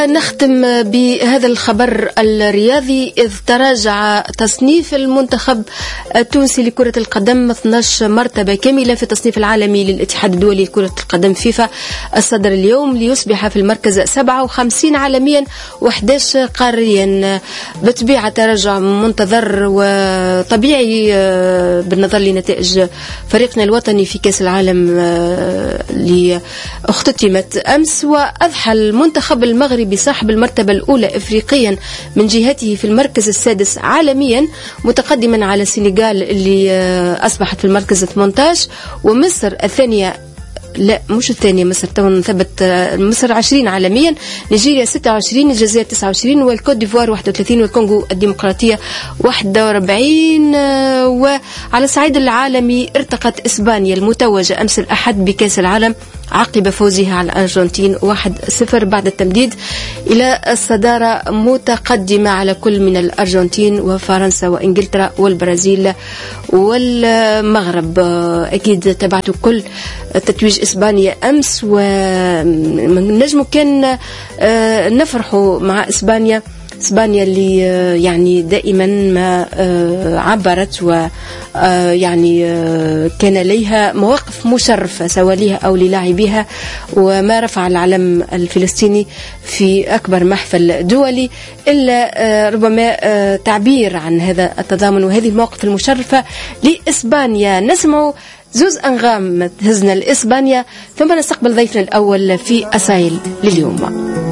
نختم بهذا الخبر الرياضي. إذ تراجع تصنيف المنتخب التونسي لكرة القدم 12 مرتبة كاملة في التصنيف العالمي للاتحاد الدولي لكرة القدم فيفا الصدر اليوم ليصبح في المركز 57 عالميا و11 قاريا. بطبيعة تراجع منتظر وطبيعي بالنظر لنتائج فريقنا الوطني في كأس العالم اللي اختتمت أمس. وأضحى المنتخب المغربي صاحب المرتبة الأولى إفريقيا من جهته في المركز السادس عالميا، متقدما على السنغال اللي أصبحت في المركز 18، ومصر الثانية، لا مش الثانية، مصر تو ثبت، مصر 20 عالميا، نيجيريا 26، الجزائر 29، والكوت ديفوار 31، والكونغو الديمقراطية 41. وعلى الصعيد العالمي ارتقت إسبانيا المتوجة أمس الأحد بكأس العالم عقب فوزها على الأرجنتين 1-0 بعد التمديد إلى الصدارة، متقدمة على كل من الأرجنتين وفرنسا وإنجلترا والبرازيل والمغرب. أكيد تابعتوا كل تتويج إسبانيا أمس، ونجموا كان نفرحوا مع إسبانيا اللي يعني دائما ما عبرت ويعني كان ليها مواقف مشرفة سواء لها أو للاعبيها، وما رفع العلم الفلسطيني في أكبر محفل دولي، إلا ربما تعبير عن هذا التضامن وهذه المواقف المشرفة لإسبانيا. نسمع زوز أنغام تهزنا لإسبانيا ثم نستقبل ضيفنا الأول في أسايل لليوم.